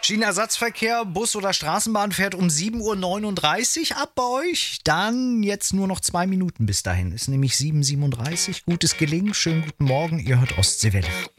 Schienenersatzverkehr, Bus oder Straßenbahn fährt um 7:39 Uhr ab bei euch. Dann jetzt nur noch 2 Minuten bis dahin. Ist nämlich 7:37 Uhr. Gutes Gelingen, schönen guten Morgen. Ihr hört Ostseewelle.